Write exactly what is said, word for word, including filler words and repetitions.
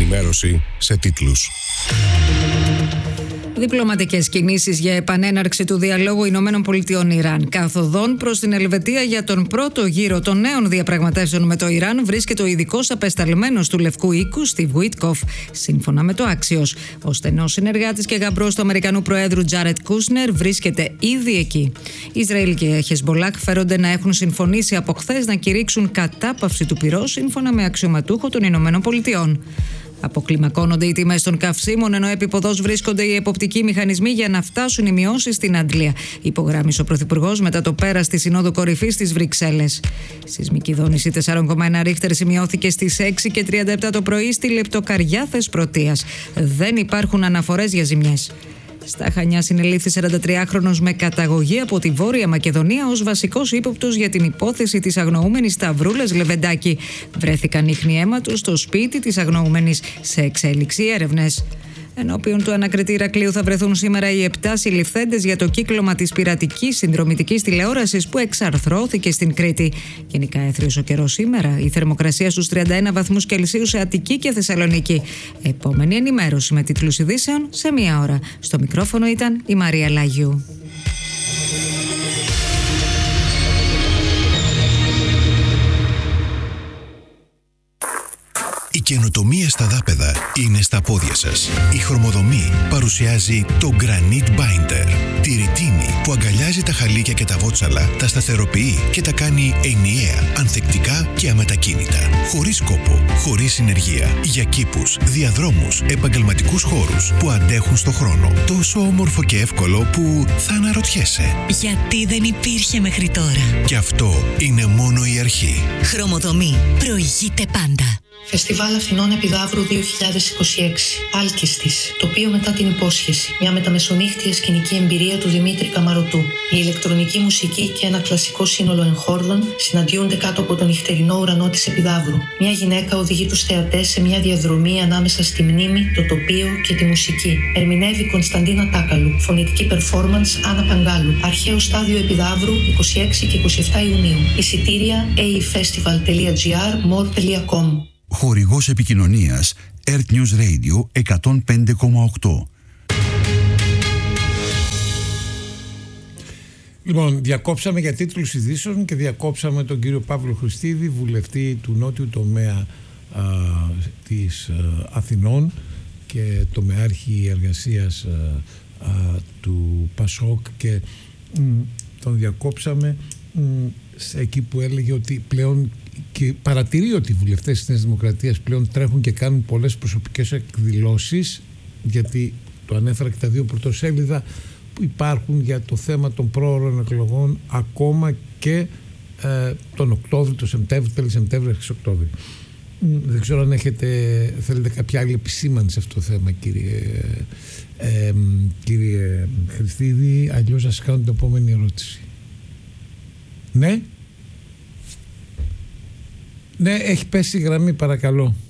ενημέρωση σε τίτλους. Διπλωματικές κινήσεις για επανέναρξη του διαλόγου Ηνωμένων Πολιτειών Ιράν. Καθοδόν προς την Ελβετία για τον πρώτο γύρο των νέων διαπραγματεύσεων με το Ιράν βρίσκεται ο ειδικός απεσταλμένος του Λευκού Οίκου, Στιβ Γουίτκοφ, σύμφωνα με το Axios. Ο στενός συνεργάτης και γαμπρός του Αμερικανού Προέδρου Τζάρετ Κούσνερ βρίσκεται ήδη εκεί. Ισραήλ και Χεσμπολάχ φέρονται να έχουν συμφωνήσει από χθες να κηρύξουν κατάπαυση του πυρός, σύμφωνα με αξιωματούχο των Ηνωμένων Πολιτειών. Αποκλιμακώνονται οι τιμές των καυσίμων, ενώ επίποδος βρίσκονται οι εποπτικοί μηχανισμοί για να φτάσουν οι μειώσεις στην Αντλία, υπογράμμισε ο Πρωθυπουργός μετά το πέρας της Συνόδου Κορυφής στις Βρυξέλλες. Σεισμική δόνηση τέσσερα κόμμα ένα ρίχτερ σημειώθηκε στις έξι και τριάντα επτά το πρωί στη Λεπτοκαριά Θεσπρωτείας. Δεν υπάρχουν αναφορές για ζημιές. Στα Χανιά συνελήφθη σαραντατριάχρονος με καταγωγή από τη Βόρεια Μακεδονία ως βασικός ύποπτος για την υπόθεση της αγνοούμενης Σταυρούλας Λεβεντάκη. Βρέθηκαν ίχνη αίματος στο σπίτι της αγνοούμενης, σε εξέλιξη έρευνες. Ενώπιον του ανακριτή Ηρακλείου θα βρεθούν σήμερα οι επτά συλληφθέντες για το κύκλωμα της πειρατικής συνδρομητικής τηλεόρασης που εξαρθρώθηκε στην Κρήτη. Γενικά έθριος ο καιρός σήμερα, η θερμοκρασία στους τριάντα ένα βαθμούς Κελσίου σε Αττική και Θεσσαλονίκη. Επόμενη ενημέρωση με τίτλους ειδήσεων σε μία ώρα. Στο μικρόφωνο ήταν η Μαρία Λάγιου. Η καινοτομία στα δάπεδα είναι στα πόδια σας. Η Χρωμοδομή παρουσιάζει το Granite Binder. Τη ρητίνη που αγκαλιάζει τα χαλίκια και τα βότσαλα, τα σταθεροποιεί και τα κάνει ενιαία, ανθεκτικά και αμετακίνητα. Χωρίς κόπο, χωρίς συνεργεία. Για κήπους, διαδρόμους, επαγγελματικούς χώρους που αντέχουν στο χρόνο. Τόσο όμορφο και εύκολο που θα αναρωτιέσαι. Γιατί δεν υπήρχε μέχρι τώρα. Και αυτό είναι μόνο η αρχή. Χρωμοδομή. Προηγείται πάντα. Φεστιβάλ Αθηνών Επιδαύρου δύο χιλιάδες είκοσι έξι. Άλκηστης. Τοπίο μετά την υπόσχεση. Μια μεταμεσονύχτια σκηνική εμπειρία του Δημήτρη Καμαρωτού. Η ηλεκτρονική μουσική και ένα κλασικό σύνολο εγχόρδων συναντιούνται κάτω από τον νυχτερινό ουρανό της Επιδαύρου. Μια γυναίκα οδηγεί τους θεατές σε μια διαδρομή ανάμεσα στη μνήμη, το τοπίο και τη μουσική. Ερμηνεύει Κωνσταντίνα Τάκαλου. Φωνητική performance Άννα Παγκάλου. Αρχαίο στάδιο Επιδαύρου είκοσι έξι και είκοσι επτά Ιουνίου. Εισιτήρια έι ι φεστιβάλ τελεία τζι άρ μορ τελεία κομ. Χορηγός επικοινωνίας Earth News Radio εκατόν πέντε κόμμα οκτώ. Λοιπόν, διακόψαμε για τίτλους ειδήσεων και διακόψαμε τον κύριο Παύλο Χριστίδη, βουλευτή του νότιου τομέα α, της α, Αθηνών και τομεάρχη εργασίας α, α, του Πασόκ, και μ, τον διακόψαμε μ, εκεί που έλεγε ότι πλέον, και παρατηρεί ότι οι βουλευτές της Νέας Δημοκρατίας πλέον τρέχουν και κάνουν πολλές προσωπικές εκδηλώσεις, γιατί το ανέφερα και τα δύο πρωτοσέλιδα που υπάρχουν για το θέμα των πρόωρων εκλογών, ακόμα και ε, τον Οκτώβριο, τον Σεπτέμβριο, τέλη Σεπτέμβριο, αρχές Οκτώβριο. Δεν ξέρω αν έχετε, θέλετε κάποια άλλη επισήμανση σε αυτό το θέμα, κύριε, ε, ε, κύριε Χριστίδη, αλλιώς θα σας κάνω την επόμενη ερώτηση. Ναι. Ναι, έχει πέσει η γραμμή, παρακαλώ.